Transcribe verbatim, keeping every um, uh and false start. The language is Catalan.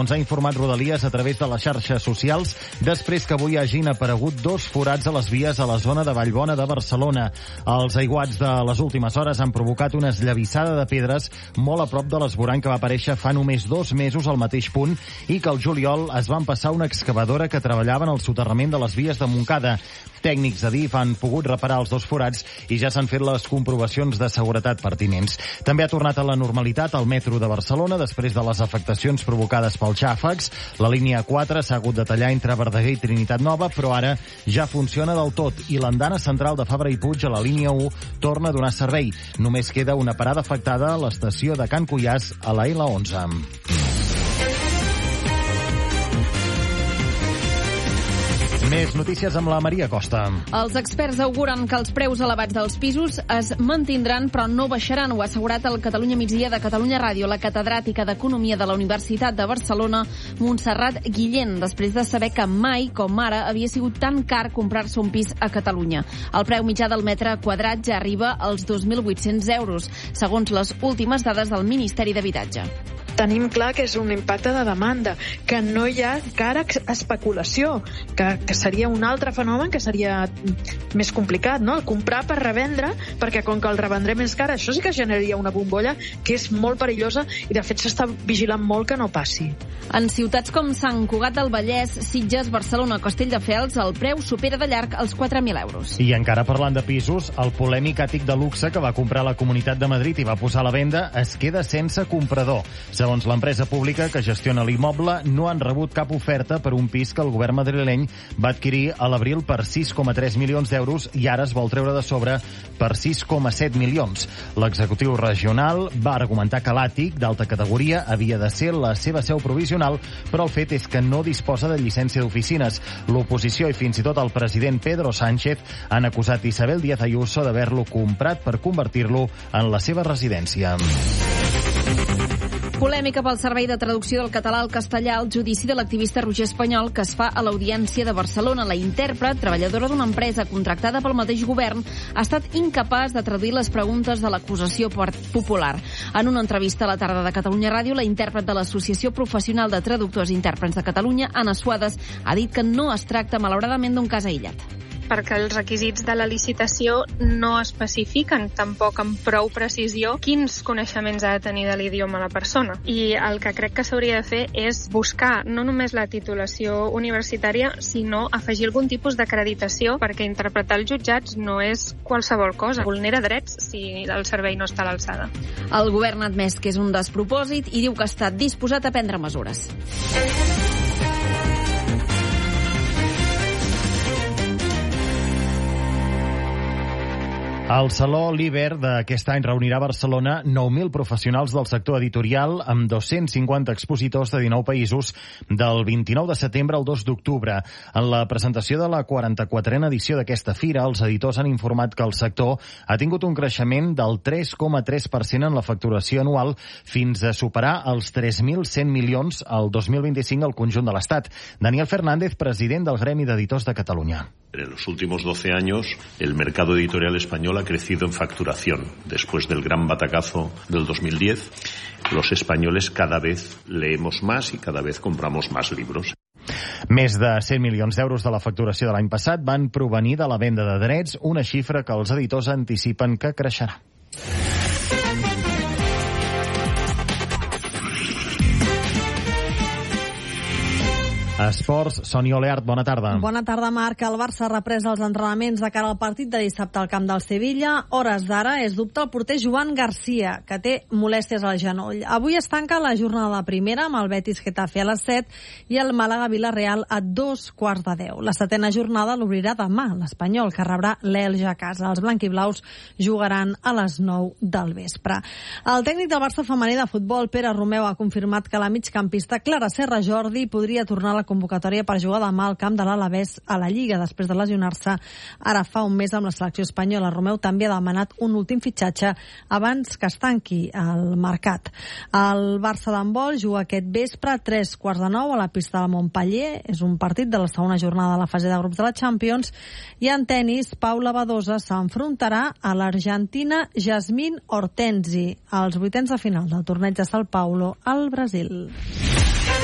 segons ha informat Rodalies a través de les xarxes socials, després que avui hagin aparegut dos forats a les vies a la zona de Vallbona de Barcelona. Els aiguats de les últimes hores han provocat una esllavissada de pedres molt a prop de l'esborany que va aparèixer fa només dos mesos al mateix punt i que al juliol es van passar una excavadora que treballava en el soterrament de les vies de Montcada. Tècnics de D I F han pogut reparar els dos forats i ja s'han fet les comprovacions de seguretat pertinents. També ha tornat a la normalitat el metro de Barcelona després de les afectacions provocades pels xàfecs. La línia quatre s'ha hagut de tallar entre Verdaguer i Trinitat Nova, però ara ja funciona del tot i l'andana central de Fabra i Puig a la línia u torna a donar servei. Només queda una parada afectada a l'estació de Can Cuiàs a la L onze. Més notícies amb la Maria Costa. Els experts auguren que els preus elevats dels pisos es mantindran però no baixaran. Ho ha assegurat el Catalunya Migdia de Catalunya Ràdio la catedràtica d'Economia de la Universitat de Barcelona, Montserrat Guillén, després de saber que mai, com ara, havia sigut tan car comprar-se un pis a Catalunya. El preu mitjà del metre quadrat ja arriba als dos mil vuit-cents euros, segons les últimes dades del Ministeri d'Habitatge. Tenim clar que és un impacte de demanda, que no hi ha cara especulació, que, que seria un altre fenomen que seria més complicat, no? El comprar per revendre, perquè com que el revendré més car, això sí que generaria una bombolla que és molt perillosa i de fet s'està vigilant molt que no passi. En ciutats com Sant Cugat del Vallès, Sitges, Barcelona, Castelldefels, el preu supera de llarg els quatre mil euros. I encara parlant de pisos, el polèmic àtic de luxe que va comprar la Comunitat de Madrid i va posar a la venda es queda sense comprador. Segons l'empresa pública que gestiona l'immoble, no han rebut cap oferta per un pis que el govern madrileny va adquirir a l'abril per sis coma tres milions d'euros i ara es vol treure de sobre per sis coma set milions. L'executiu regional va argumentar que l'àtic d'alta categoria havia de ser la seva seu provisional, però el fet és que no disposa de llicència d'oficines. L'oposició i fins i tot el president Pedro Sánchez han acusat Isabel Díaz Ayuso d'haver-lo comprat per convertir-lo en la seva residència. Polèmica pel servei de traducció del català al castellà al judici de l'activista Roger Espanyol que es fa a l'Audiència de Barcelona. La intèrpret, treballadora d'una empresa contractada pel mateix govern, ha estat incapaç de traduir les preguntes de l'acusació popular. En una entrevista a la tarda de Catalunya Ràdio, la intèrpret de l'Associació Professional de Traductors i Intèrprets de Catalunya, Anna Suades, ha dit que no es tracta, malauradament, d'un cas aïllat. Perquè els requisits de la licitació no especifiquen tampoc amb prou precisió quins coneixements ha de tenir de l'idioma la persona. I el que crec que s'hauria de fer és buscar no només la titulació universitària, sinó afegir algun tipus d'acreditació, perquè interpretar els jutjats no és qualsevol cosa. Vulnera drets si el servei no està a l'alçada. El govern ha admès que és un despropòsit i diu que està disposat a prendre mesures. El Saló Liber d'aquest any reunirà a Barcelona nou mil professionals del sector editorial amb dos-cents cinquanta expositors de dinou països del vint-i-nou de setembre al dos d'octubre. En la presentació de la quaranta-quatrena edició d'aquesta fira, els editors han informat que el sector ha tingut un creixement del tres coma tres per cent en la facturació anual fins a superar els tres mil cent milions al dos mil vint-i-cinc al conjunt de l'Estat. Daniel Fernández, president del Gremi d'Editors de Catalunya. En los últimos doce años, el mercado editorial español ha crecido en facturación. Después del gran batacazo del dos mil diez, los españoles cada vez leemos más y cada vez compramos más libros. Més de cent milions d'euros de la facturació de l'any passat van provenir de la venda de drets, una xifra que els editors anticipen que creixerà. Esports, Sònia Oleart, bona tarda. Bona tarda, Marc. El Barça ha reprès els entrenaments de cara al partit de dissabte al camp del Sevilla. Hores d'ara és dubte el porter Joan Garcia, que té molèsties al genoll. Avui es tanca la jornada de primera amb el Betis Getafe a les set i el Màlaga Villarreal a dos quarts de deu. La setena jornada l'obrirà demà l'Espanyol, que rebrà l'Elx a casa. Els blanquiblaus jugaran a les nou del vespre. El tècnic del Barça femení de futbol, Pere Romeu, ha confirmat que la migcampista Clara Serra Jordi podria tornar a la convocatòria per jugar demà al camp de l'Alavés a la Lliga, després de lesionar-se ara fa un mes amb la selecció espanyola. Romeu també ha demanat un últim fitxatge abans que es tanqui el mercat. El Barça d'handbol juga aquest vespre a tres quarts de nou a la pista de Montpellier. És un partit de la segona jornada de la fase de grups de la Champions. I en tenis, Paula Badosa s'enfrontarà a l'argentina Yasmine Hortensi als vuitens de final del torneig de São Paulo al Brasil.